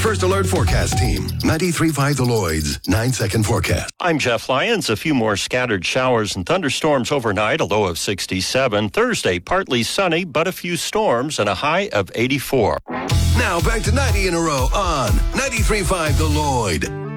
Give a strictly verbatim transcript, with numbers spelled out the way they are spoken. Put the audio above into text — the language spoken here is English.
First Alert Forecast Team, ninety-three point five The Lloyd's nine-second forecast. I'm Jeff Lyons. A few more scattered showers and thunderstorms overnight, a low of sixty-seven. Thursday, partly sunny, but a few storms and a high of eighty-four. Now back to ninety in a row on ninety-three point five The Lloyd.